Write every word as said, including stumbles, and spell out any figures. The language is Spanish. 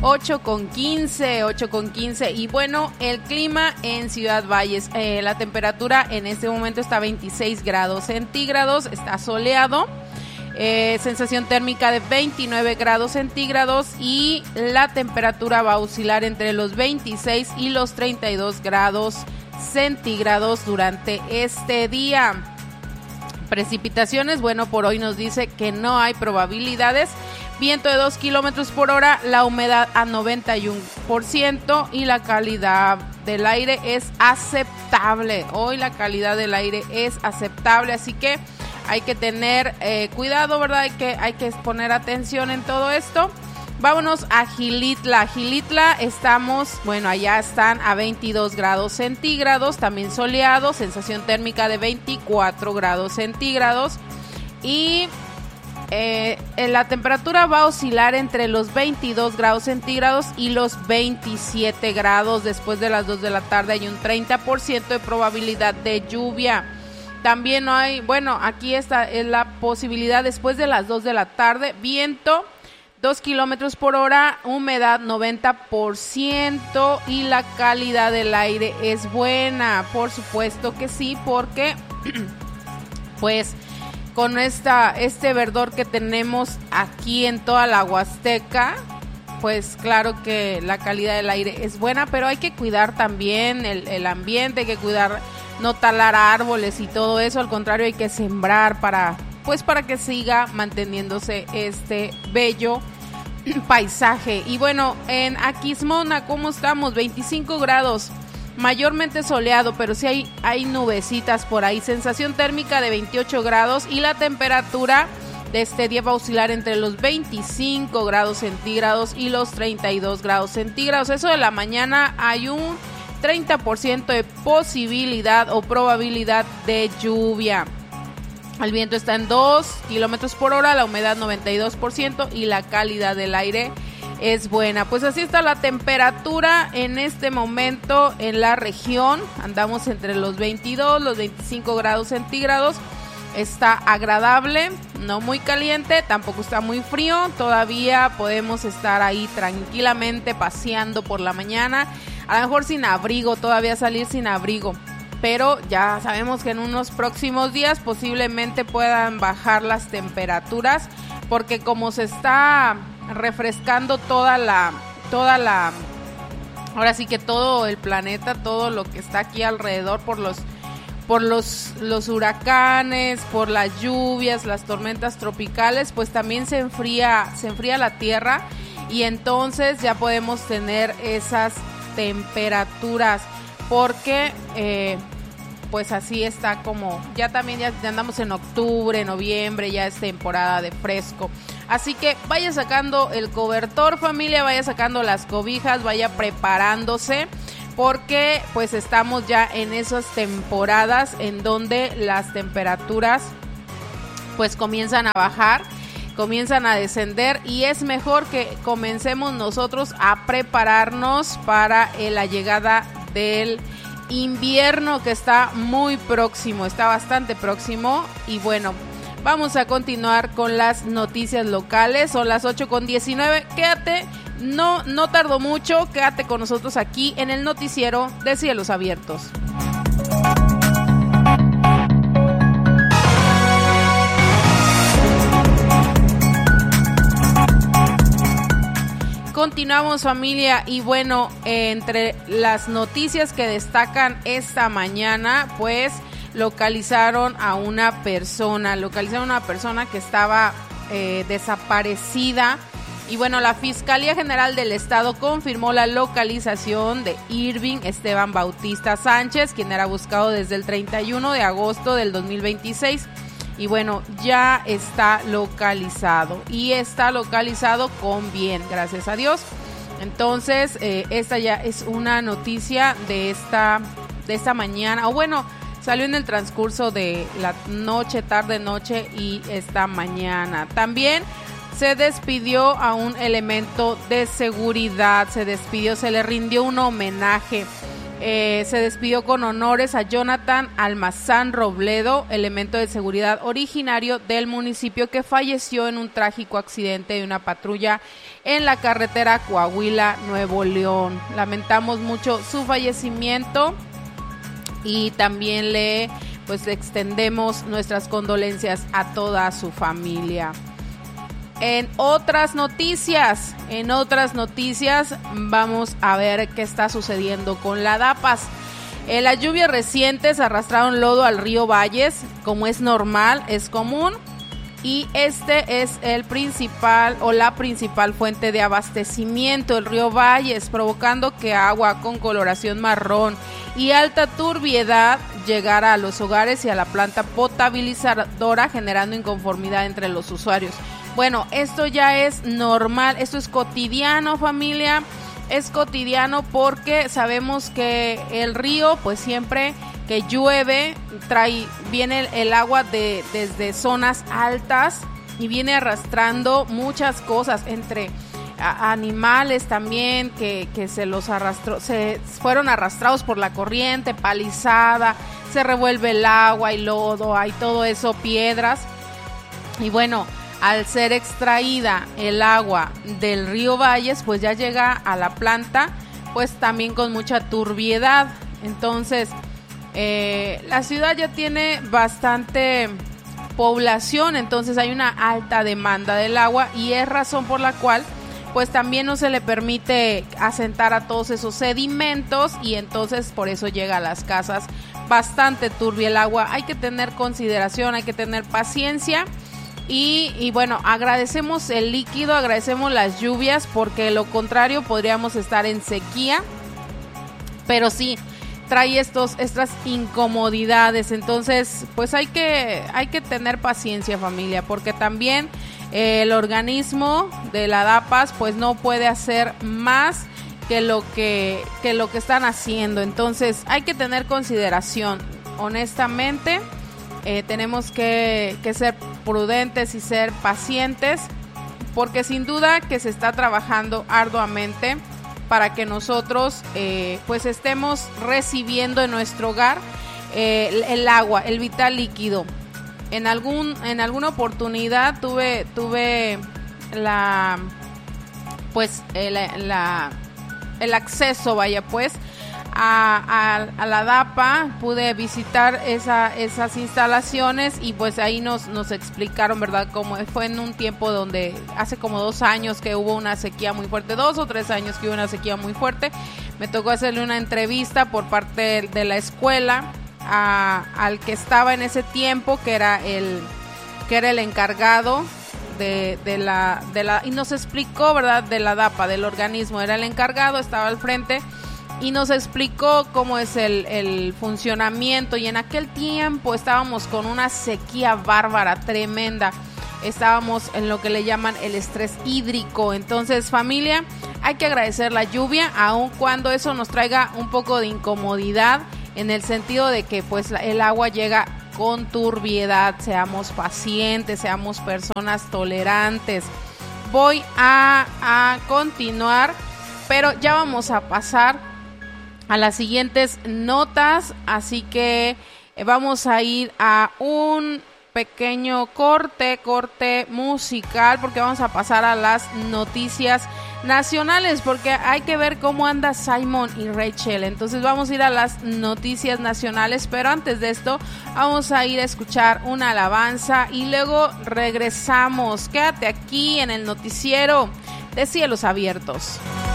ocho con quince, ocho con quince. Y bueno, el clima en Ciudad Valles, eh, la temperatura en este momento está a veintiséis grados centígrados, está soleado. Eh, sensación térmica de veintinueve grados centígrados y la temperatura va a oscilar entre los veintiséis y los treinta y dos grados centígrados durante este día. Precipitaciones, bueno, por hoy nos dice que no hay probabilidades. Viento de dos kilómetros por hora, la humedad a noventa y uno por ciento y la calidad del aire es aceptable. Hoy la calidad del aire es aceptable, así que hay que tener eh, cuidado, ¿verdad? Hay que, hay que poner atención en todo esto. Vámonos a Xilitla. Xilitla estamos, bueno, allá están a veintidós grados centígrados, también soleado, sensación térmica de veinticuatro grados centígrados. Y eh, la temperatura va a oscilar entre los veintidós grados centígrados y los veintisiete grados. Después de las dos de la tarde hay un treinta por ciento de probabilidad de lluvia. También no hay, bueno, aquí está es la posibilidad después de las dos de la tarde, viento dos kilómetros por hora, humedad noventa por ciento y la calidad del aire es buena. Por supuesto que sí, porque pues con esta, este verdor que tenemos aquí en toda la Huasteca, pues claro que la calidad del aire es buena, pero hay que cuidar también el, el ambiente, hay que cuidar no talar árboles y todo eso, al contrario hay que sembrar para, pues para que siga manteniéndose este bello paisaje. Y bueno, en Aquismona, ¿cómo estamos? veinticinco grados, mayormente soleado, pero sí hay, hay nubecitas por ahí, sensación térmica de veintiocho grados y la temperatura de este día va a oscilar entre los veinticinco grados centígrados y los treinta y dos grados centígrados. Eso de la mañana hay un treinta por ciento de posibilidad o probabilidad de lluvia. El viento está en dos kilómetros por hora, la humedad noventa y dos por ciento y la calidad del aire es buena. Pues así está la temperatura en este momento en la región. Andamos entre los veintidós, los veinticinco grados centígrados. Está agradable, no muy caliente, tampoco está muy frío. Todavía podemos estar ahí tranquilamente paseando por la mañana. A lo mejor sin abrigo, todavía salir sin abrigo. Pero ya sabemos que en unos próximos días posiblemente puedan bajar las temperaturas. Porque como se está refrescando toda la, toda la, ahora sí que todo el planeta, todo lo que está aquí alrededor por los, por los, los huracanes, por las lluvias, las tormentas tropicales, pues también se enfría, se enfría la tierra y entonces ya podemos tener esas temperaturas porque eh, pues así está como ya también ya, ya andamos en octubre, noviembre, ya es temporada de fresco, así que vaya sacando el cobertor, familia, vaya sacando las cobijas, vaya preparándose porque pues estamos ya en esas temporadas en donde las temperaturas pues comienzan a bajar, comienzan a descender y es mejor que comencemos nosotros a prepararnos para eh, la llegada del invierno que está muy próximo, está bastante próximo y bueno, vamos a continuar con las noticias locales, son las ocho con diecinueve, quédate, no, no tardó mucho, quédate con nosotros aquí en el noticiero de Cielos Abiertos. Continuamos, familia, y bueno, eh, entre las noticias que destacan esta mañana, pues localizaron a una persona, localizaron a una persona que estaba eh, desaparecida y bueno, la Fiscalía General del Estado confirmó la localización de Irving Esteban Bautista Sánchez, quien era buscado desde el treinta y uno de agosto del dos mil veintiséis. Y bueno, ya está localizado y está localizado con bien, gracias a Dios. Entonces, eh, esta ya es una noticia de esta, de esta mañana, o bueno, salió en el transcurso de la noche, tarde, noche y esta mañana. También se despidió a un elemento de seguridad, se despidió, se le rindió un homenaje. Eh, se despidió con honores a Jonathan Almazán Robledo, elemento de seguridad originario del municipio que falleció en un trágico accidente de una patrulla en la carretera Coahuila-Nuevo León. Lamentamos mucho su fallecimiento y también le pues extendemos nuestras condolencias a toda su familia. En otras noticias, en otras noticias vamos a ver qué está sucediendo con la DAPAS. Eh, las lluvias recientes arrastraron lodo al río Valles, como es normal, es común, y este es el principal o la principal fuente de abastecimiento del río Valles, provocando que agua con coloración marrón y alta turbiedad llegara a los hogares y a la planta potabilizadora, generando inconformidad entre los usuarios. Bueno, esto ya es normal, esto es cotidiano, familia, es cotidiano porque sabemos que el río, pues siempre que llueve, trae, viene el, el agua de, desde zonas altas y viene arrastrando muchas cosas, entre a, animales también que, que se los arrastró, se fueron arrastrados por la corriente, palizada, se revuelve el agua y lodo, hay todo eso, piedras, y bueno, al ser extraída el agua del río Valles, pues ya llega a la planta, pues también con mucha turbiedad. Entonces, eh, la ciudad ya tiene bastante población, entonces hay una alta demanda del agua y es razón por la cual pues también no se le permite asentar a todos esos sedimentos y entonces por eso llega a las casas bastante turbia el agua. Hay que tener consideración, hay que tener paciencia. Y, y bueno, agradecemos el líquido, agradecemos las lluvias, porque de lo contrario podríamos estar en sequía, pero sí trae estos, estas incomodidades. Entonces pues hay que, hay que tener paciencia, familia, porque también eh, el organismo de la DAPAS pues no puede hacer más que lo que, que lo que están haciendo. Entonces hay que tener consideración, honestamente. Eh, tenemos que, que ser prudentes y ser pacientes, porque sin duda que se está trabajando arduamente para que nosotros eh, pues estemos recibiendo en nuestro hogar eh, el, el agua, el vital líquido. En algún en alguna oportunidad tuve tuve la pues el, la, el acceso, vaya pues, A, a, a la DAPA, pude visitar esa, esas instalaciones y pues ahí nos, nos explicaron, ¿verdad? Cómo fue en un tiempo donde hace como dos años que hubo una sequía muy fuerte, dos o tres años que hubo una sequía muy fuerte. Me tocó hacerle una entrevista por parte de la escuela a, al que estaba en ese tiempo, que era el, que era el encargado de, de, la, de la, y nos explicó, ¿verdad? De la DAPA, del organismo, era el encargado, estaba al frente. Y nos explicó cómo es el, el funcionamiento, y en aquel tiempo estábamos con una sequía bárbara, tremenda. Estábamos en lo que le llaman el estrés hídrico. Entonces, familia, hay que agradecer la lluvia, aun cuando eso nos traiga un poco de incomodidad, en el sentido de que pues el agua llega con turbiedad. Seamos pacientes, seamos personas tolerantes. Voy a, a continuar, pero ya vamos a pasar a las siguientes notas, así que vamos a ir a un pequeño corte, corte musical, porque vamos a pasar a las noticias nacionales, porque hay que ver cómo anda Simon y Rachel. Entonces vamos a ir a las noticias nacionales, pero antes de esto vamos a ir a escuchar una alabanza y luego regresamos. Quédate aquí en el noticiero de Cielos Abiertos.